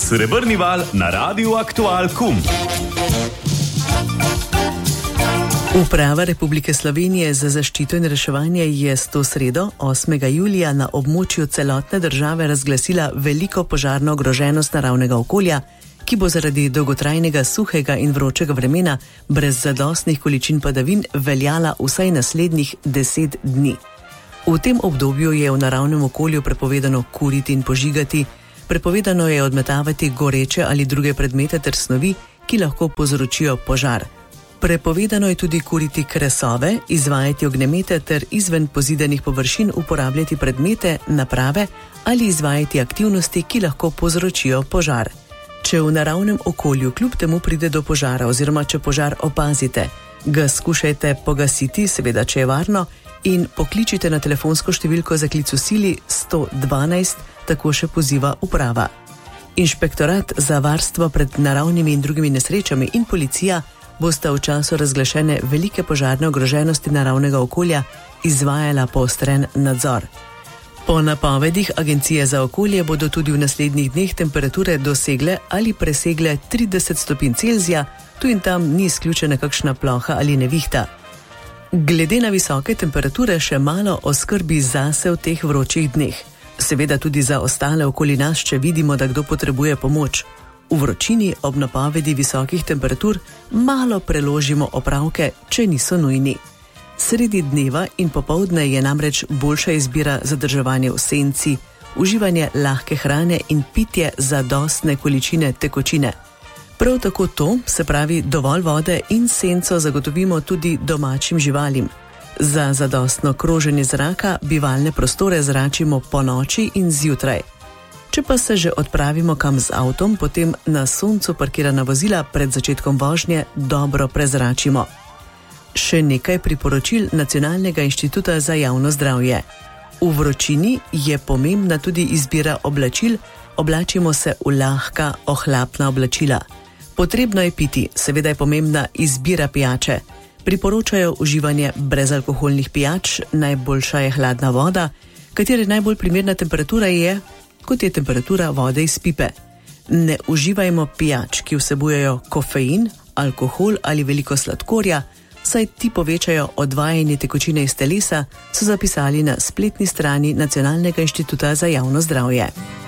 Srebrni val na Radiu Aktual KUM. Uprava Republike Slovenije za zaščito in reševanje je s to sredo, 8. julija, na območju celotne države razglasila veliko požarno ogroženost naravnega okolja, ki bo zaradi dolgotrajnega suhega in vročega vremena brez zadostnih količin padavin veljala vsaj naslednjih 10 dni. V tem obdobju je v naravnem okolju prepovedano kuriti in požigati, prepovedano je odmetavati goreče ali druge predmete ter snovi, ki lahko povzročijo požar. Prepovedano je tudi kuriti kresove, izvajati ognjemete ter izven pozidanih površin uporabljati predmete, naprave ali izvajati aktivnosti, ki lahko povzročijo požar. Če v naravnem okolju kljub temu pride do požara oziroma če požar opazite, ga skušajte pogasiti, seveda če je varno, in pokličite na telefonsko številko za klic v sili 112, tako še poziva uprava. Inšpektorat za varstvo pred naravnimi in drugimi nesrečami in policija bosta v času razglašene velike požarne ogroženosti naravnega okolja izvajala poostren nadzor. Po napovedih Agencije za okolje bodo tudi v naslednjih dneh temperature dosegle ali presegle 30 stopinj Celzija, tu in tam ni izključena kakšna ploha ali nevihta. Glede na visoke temperature še malo o skrbi zase v teh vročih dneh. Seveda tudi za ostale okoli nas, če vidimo, da kdo potrebuje pomoč. V vročini ob napovedi visokih temperatur malo preložimo opravke, če niso nujni. Sredi dneva in popoldne je namreč boljša izbira zadrževanje v senci, uživanje lahke hrane in pitje zadostne količine tekočine. Prav tako to, se pravi dovolj vode in senco, zagotovimo tudi domačim živalim. Za zadostno kroženje zraka bivalne prostore zračimo ponoči in zjutraj. Če pa se že odpravimo kam z avtom, potem na soncu parkirana vozila pred začetkom vožnje dobro prezračimo. Še nekaj priporočil Nacionalnega inštituta za javno zdravje. V vročini je pomembna tudi izbira oblačil, oblačimo se v lahka, ohlapna oblačila. Potrebno je piti, seveda je pomembna izbira pijače. Priporočajo uživanje brezalkoholnih pijač, najboljša je hladna voda, katere najbolj primerna temperatura je, kot je temperatura vode iz pipe. Ne uživajmo pijač, ki vsebujejo kofein, alkohol ali veliko sladkorja, saj ti povečajo odvajanje tekočine iz telesa, so zapisali na spletni strani Nacionalnega inštituta za javno zdravje.